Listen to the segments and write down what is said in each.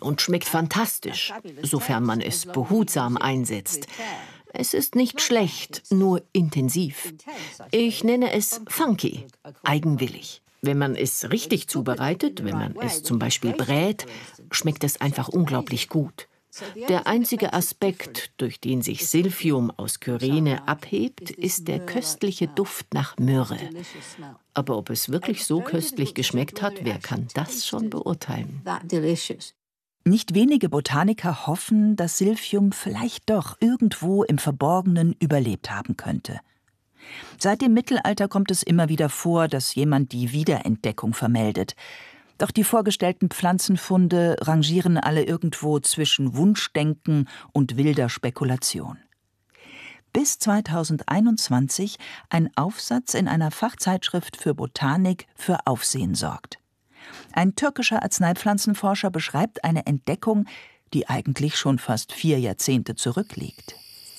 und schmeckt fantastisch, sofern man es behutsam einsetzt. Es ist nicht schlecht, nur intensiv. Ich nenne es funky, eigenwillig. Wenn man es richtig zubereitet, wenn man es zum Beispiel brät, schmeckt es einfach unglaublich gut. Der einzige Aspekt, durch den sich Silphium aus Kyrene abhebt, ist der köstliche Duft nach Myrrhe. Aber ob es wirklich so köstlich geschmeckt hat, wer kann das schon beurteilen? Nicht wenige Botaniker hoffen, dass Silphium vielleicht doch irgendwo im Verborgenen überlebt haben könnte. Seit dem Mittelalter kommt es immer wieder vor, dass jemand die Wiederentdeckung vermeldet. Doch die vorgestellten Pflanzenfunde rangieren alle irgendwo zwischen Wunschdenken und wilder Spekulation. Bis 2021 ein Aufsatz in einer Fachzeitschrift für Botanik für Aufsehen sorgt. Ein türkischer Arzneipflanzenforscher beschreibt eine Entdeckung, die eigentlich schon fast 4 Jahrzehnte zurückliegt.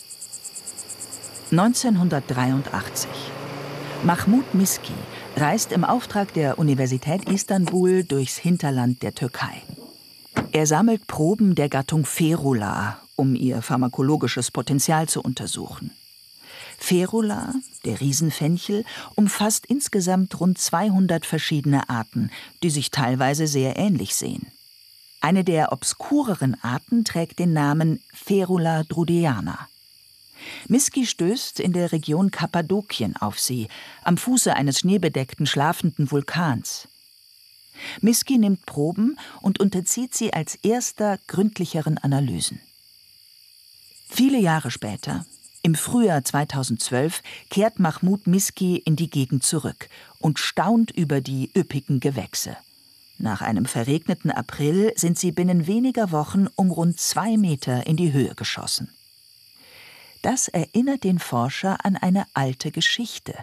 1983. Mahmut Miski reist im Auftrag der Universität Istanbul durchs Hinterland der Türkei. Er sammelt Proben der Gattung Ferula, um ihr pharmakologisches Potenzial zu untersuchen. Ferula, der Riesenfenchel, umfasst insgesamt rund 200 verschiedene Arten, die sich teilweise sehr ähnlich sehen. Eine der obskureren Arten trägt den Namen Ferula drudeana. Miski stößt in der Region Kappadokien auf sie, am Fuße eines schneebedeckten schlafenden Vulkans. Miski nimmt Proben und unterzieht sie als erster gründlicheren Analysen. Viele Jahre später, im Frühjahr 2012, kehrt Mahmut Miski in die Gegend zurück und staunt über die üppigen Gewächse. Nach einem verregneten April sind sie binnen weniger Wochen um rund 2 Meter in die Höhe geschossen. Das erinnert den Forscher an eine alte Geschichte.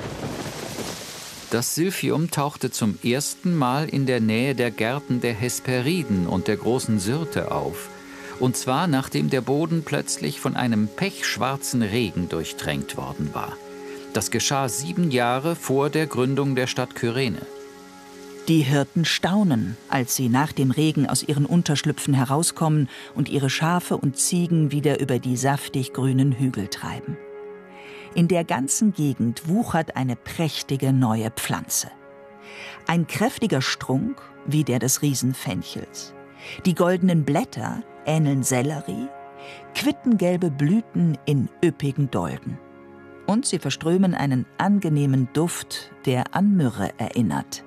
Das Silphium tauchte zum ersten Mal in der Nähe der Gärten der Hesperiden und der großen Syrte auf. Und zwar nachdem der Boden plötzlich von einem pechschwarzen Regen durchtränkt worden war. Das geschah 7 Jahre vor der Gründung der Stadt Kyrene. Die Hirten staunen, als sie nach dem Regen aus ihren Unterschlüpfen herauskommen und ihre Schafe und Ziegen wieder über die saftig grünen Hügel treiben. In der ganzen Gegend wuchert eine prächtige neue Pflanze. Ein kräftiger Strunk wie der des Riesenfenchels. Die goldenen Blätter ähneln Sellerie, quittengelbe Blüten in üppigen Dolden. Und sie verströmen einen angenehmen Duft, der an Myrrhe erinnert.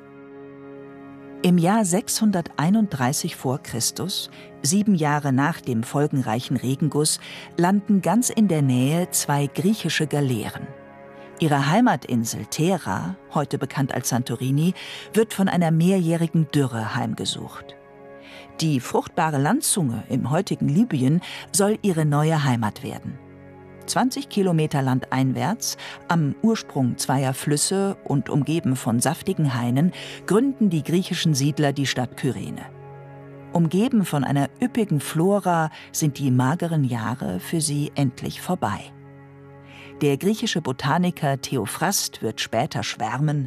Im Jahr 631 vor Christus, 7 Jahre nach dem folgenreichen Regenguss, landen ganz in der Nähe 2 griechische Galeeren. Ihre Heimatinsel Thera, heute bekannt als Santorini, wird von einer mehrjährigen Dürre heimgesucht. Die fruchtbare Landzunge im heutigen Libyen soll ihre neue Heimat werden. 20 Kilometer landeinwärts, am Ursprung 2 Flüsse und umgeben von saftigen Hainen, gründen die griechischen Siedler die Stadt Kyrene. Umgeben von einer üppigen Flora sind die mageren Jahre für sie endlich vorbei. Der griechische Botaniker Theophrast wird später schwärmen: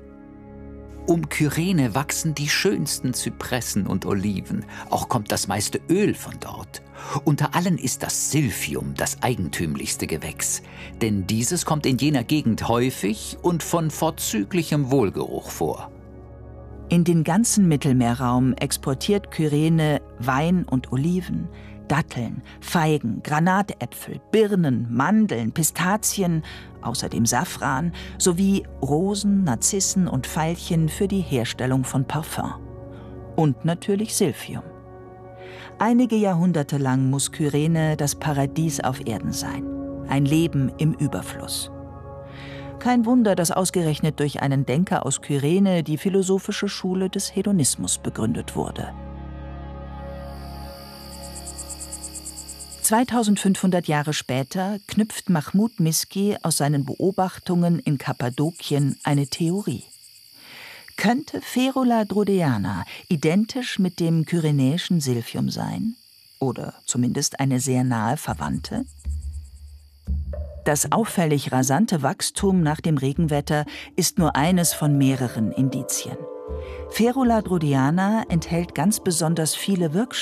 Um Kyrene wachsen die schönsten Zypressen und Oliven. Auch kommt das meiste Öl von dort. Unter allen ist das Silphium das eigentümlichste Gewächs. Denn dieses kommt in jener Gegend häufig und von vorzüglichem Wohlgeruch vor. In den ganzen Mittelmeerraum exportiert Kyrene Wein und Oliven, Datteln, Feigen, Granatäpfel, Birnen, Mandeln, Pistazien, außerdem Safran, sowie Rosen, Narzissen und Veilchen für die Herstellung von Parfum. Und natürlich Silphium. Einige Jahrhunderte lang muss Kyrene das Paradies auf Erden sein. Ein Leben im Überfluss. Kein Wunder, dass ausgerechnet durch einen Denker aus Kyrene die philosophische Schule des Hedonismus begründet wurde. 2500 Jahre später knüpft Mahmut Miski aus seinen Beobachtungen in Kappadokien eine Theorie. Könnte Ferula drudeana identisch mit dem kyrenäischen Silphium sein? Oder zumindest eine sehr nahe Verwandte? Das auffällig rasante Wachstum nach dem Regenwetter ist nur eines von mehreren Indizien. Ferula drudeana enthält ganz besonders viele Wirkstoffe,